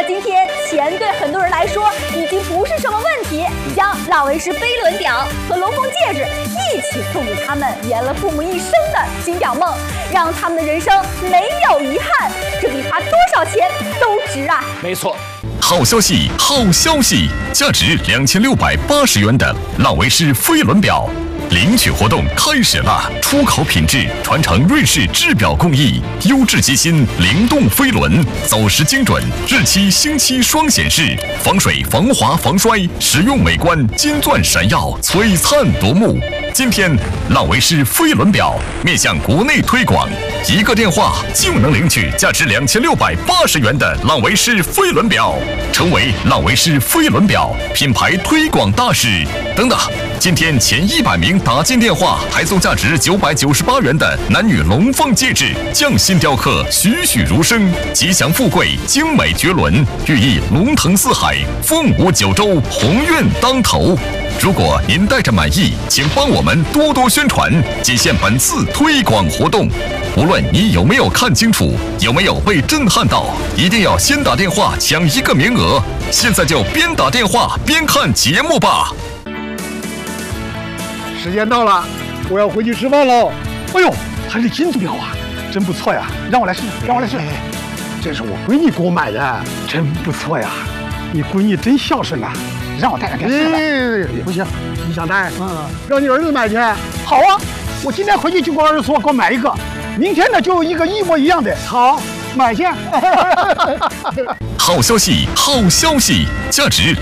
今天钱对很多人来说已经不是什么问题，将老维士飞轮表和龙凤戒指一起送给他们圆了父母一生的金表梦，让他们的人生没有遗憾，这比花多少钱都值啊！ 没错。 好消息，好消息！价值2680元的老维士飞轮表领取活动开始了！出口品质，传承瑞士制表工艺，优质机芯，灵动飞轮，走时精准，日期星期双显示，防水、防滑、防摔，实用美观，金钻闪耀，璀璨夺目。今天，老维士飞轮表面向国内推广，一个电话就能领取价值2680元的老维士飞轮表，成为老维士飞轮表品牌推广大使。等等，今天前100名打进电话还送价值998元的男女龙凤戒指，匠心雕刻，栩栩如生，吉祥富贵，精美绝伦，寓意龙腾四海，凤舞九州，鸿运当头。如果您带着满意，请帮我们多多宣传，仅限本次推广活动。无论你有没有看清楚，有没有被震撼到，一定要先打电话抢一个名额。现在就边打电话边看节目吧。 时间到了，我要回去吃饭喽。哎呦，还是金表啊，真不错呀！让我来试，让我来试。这是我闺女给我买的，真不错呀！你闺女真孝顺呐，让我带两天试吧。不行，你想带？让你儿子买去。好啊，我今天回去就跟我儿子说，给我买一个。明天呢，就一个一模一样的。好，买去。 好消息，好消息！价值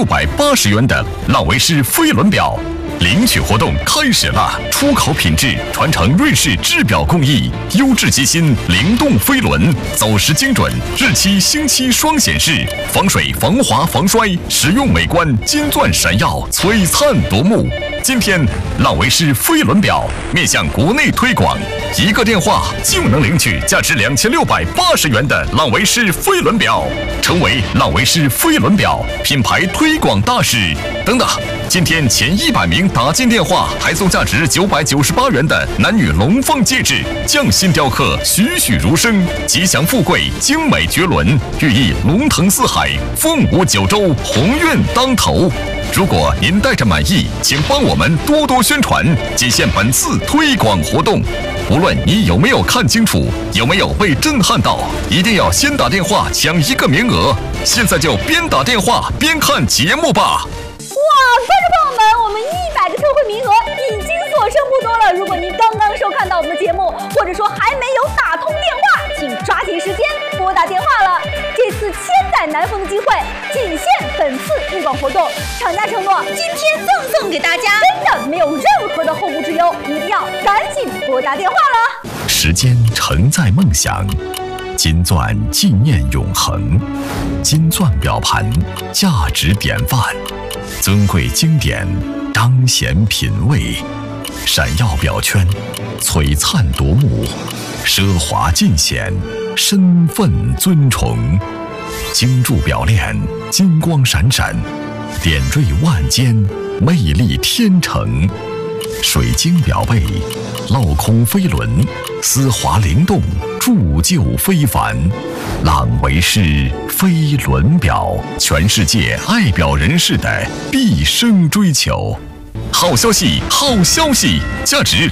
2680元的老维士飞轮表领取活动开始了！出口品质，传承瑞士制表工艺，优质机芯，灵动飞轮，走时精准，日期星期双显示，防水、防滑、防摔，实用美观，金钻闪耀，璀璨夺目。今天，老维士飞轮表面向国内推广，一个电话就能领取价值2680元的老维士飞轮表，成为老维士飞轮表品牌推广大使。等等，今天前100名打进电话还送价值998元的男女龙凤戒指，匠心雕刻，栩栩如生，吉祥富贵，精美绝伦，寓意龙腾四海，凤舞九州，鸿运当头。如果您带着满意，请帮我们多多宣传，仅限本次推广活动。无论你有没有看清楚，有没有被震撼到，一定要先打电话抢一个名额。现在就边打电话边看节目吧。 观众朋友们，我们100个特惠名额已经所剩不多了。如果您刚刚收看到我们的节目，或者说还没有打通电话，请抓紧时间拨打电话了。这次千载难逢的机会，仅限本次推广活动，厂家承诺今天赠送给大家，真的没有任何的后顾之忧，一定要赶紧拨打电话了。 时间承载梦想，金钻纪念永恒，金钻表盘价值典范，尊贵经典彰显品味，闪耀表圈璀璨夺目，奢华尽显身份尊崇，精铸表链金光闪闪，点缀万间魅力天成，水晶表背镂空飞轮，丝滑灵动，铸就非凡。朗维士飞轮表，全世界爱表人士的毕生追求。好消息，好消息！价值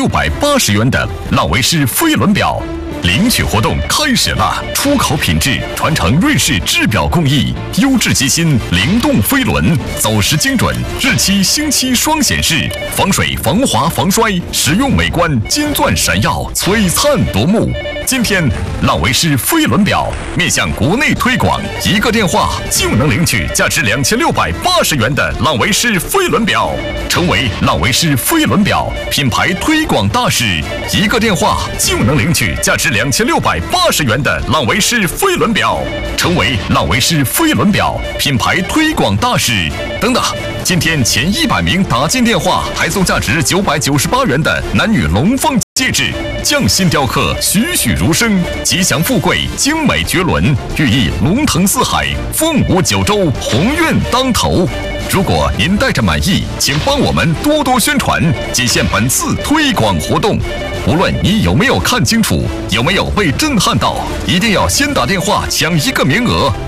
2680元的老维士飞轮表领取活动开始了！出口品质，传承瑞士制表工艺，优质机芯，灵动飞轮，走时精准，日期星期双显示，防水、防滑、防摔，实用美观，金钻闪耀，璀璨夺目。今天，老维士飞轮表面向国内推广，一个电话就能领取价值2680元的老维士飞轮表，成为老维士飞轮表品牌推广大使。一个电话就能领取价值2680元的老维士飞轮表，成为老维士飞轮表品牌推广大使。等等，今天前100名打进电话还送价值998元的男女龙凤戒指，匠心雕刻，栩栩如生，吉祥富贵，精美绝伦，寓意龙腾四海，凤舞九州，鸿运当头。如果您带着满意，请帮我们多多宣传，仅限本次推广活动。无论你有没有看清楚，有没有被震撼到，一定要先打电话抢一个名额。